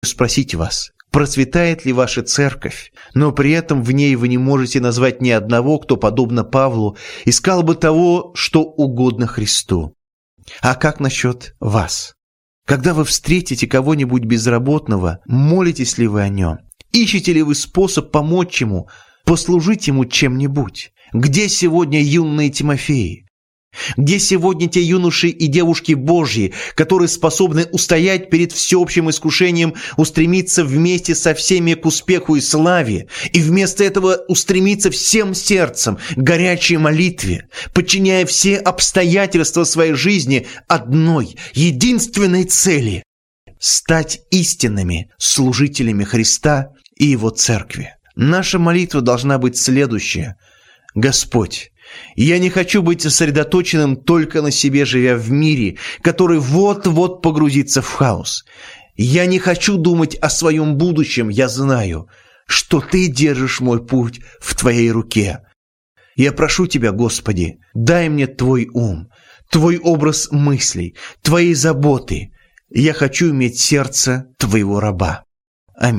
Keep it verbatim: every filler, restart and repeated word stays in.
спросить вас, процветает ли ваша церковь, но при этом в ней вы не можете назвать ни одного, кто, подобно Павлу, искал бы того, что угодно Христу. А как насчет вас? Когда вы встретите кого-нибудь безработного, молитесь ли вы о нем? Ищете ли вы способ помочь ему, послужить ему чем-нибудь? Где сегодня юные Тимофеи? Где сегодня те юноши и девушки Божьи, которые способны устоять перед всеобщим искушением устремиться вместе со всеми к успеху и славе, и вместо этого устремиться всем сердцем к горячей молитве, подчиняя все обстоятельства своей жизни одной, единственной цели – стать истинными служителями Христа и Его Церкви? Наша молитва должна быть следующая: Господь, я не хочу быть сосредоточенным только на себе, живя в мире, который вот-вот погрузится в хаос. Я не хочу думать о своем будущем, я знаю, что Ты держишь мой путь в Твоей руке. Я прошу Тебя, Господи, дай мне Твой ум, Твой образ мыслей, Твои заботы. Я хочу иметь сердце Твоего раба.